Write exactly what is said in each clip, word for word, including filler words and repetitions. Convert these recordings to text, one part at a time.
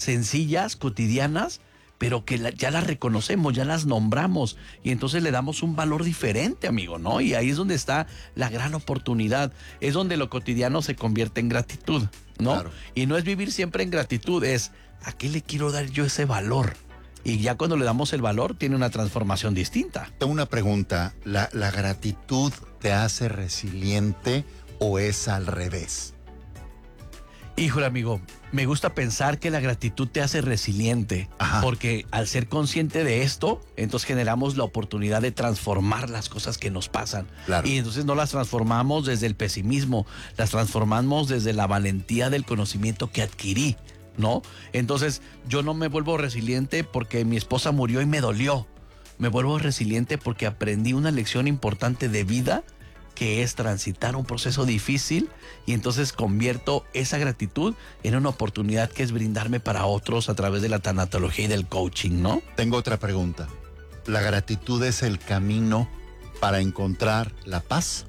sencillas, cotidianas, pero que la, ya las reconocemos, ya las nombramos y entonces le damos un valor diferente, amigo, ¿no? Y ahí es donde está la gran oportunidad, es donde lo cotidiano se convierte en gratitud, ¿no? Claro. Y no es vivir siempre en gratitud, es ¿a qué le quiero dar yo ese valor? Y ya cuando le damos el valor, tiene una transformación distinta. Tengo una pregunta. ¿La, la gratitud te hace resiliente o es al revés? Híjole, amigo, me gusta pensar que la gratitud te hace resiliente, Ajá. porque al ser consciente de esto, entonces generamos la oportunidad de transformar las cosas que nos pasan. Claro. Y entonces no las transformamos desde el pesimismo, las transformamos desde la valentía del conocimiento que adquirí, ¿no? Entonces yo no me vuelvo resiliente porque mi esposa murió y me dolió. Me vuelvo resiliente porque aprendí una lección importante de vida, que es transitar un proceso difícil, y entonces convierto esa gratitud en una oportunidad que es brindarme para otros a través de la tanatología y del coaching, ¿no? Tengo otra pregunta. ¿La gratitud es el camino para encontrar la paz?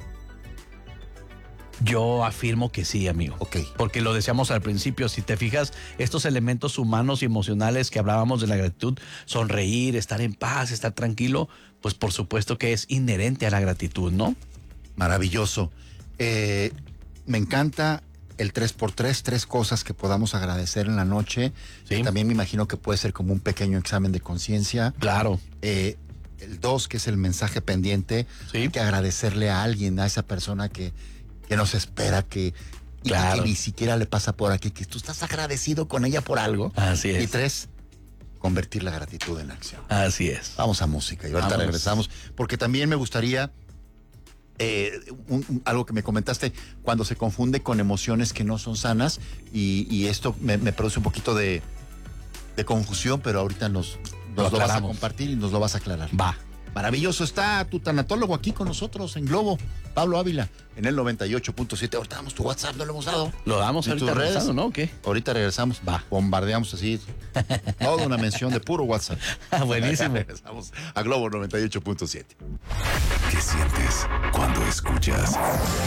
Yo afirmo que sí, amigo. Ok. Porque lo decíamos al principio, si te fijas, estos elementos humanos y emocionales que hablábamos de la gratitud, sonreír, estar en paz, estar tranquilo, pues por supuesto que es inherente a la gratitud, ¿no? Maravilloso. Eh, me encanta el tres por tres, tres cosas que podamos agradecer en la noche. Sí. Eh, también me imagino que puede ser como un pequeño examen de conciencia. Claro. Eh, el dos, que es el mensaje pendiente. Sí. Hay que agradecerle a alguien, a esa persona que, que nos espera, que, y Claro. que ni siquiera le pasa por aquí, que tú estás agradecido con ella por algo. Así es. Y tres, convertir la gratitud en acción. Así es. Vamos a música y ahorita Vámonos. regresamos, porque también me gustaría eh, un- un- algo que me comentaste, cuando se confunde con emociones que no son sanas, y, y esto me, me produce un poquito de, de confusión, pero ahorita nos, Lo nos lo vas a aclaramos. compartir y nos lo vas a aclarar. Va. Maravilloso, está tu tanatólogo aquí con nosotros en Globo, Pablo Ávila, en el noventa y ocho punto siete. Ahorita damos tu WhatsApp, no lo hemos dado. Lo damos ¿Y ahorita tus redes? regresando, ¿no? ¿O qué? Ahorita regresamos, Va. bombardeamos así, toda una mención de puro WhatsApp. Buenísimo. Regresamos a Globo noventa y ocho punto siete. ¿Qué sientes cuando escuchas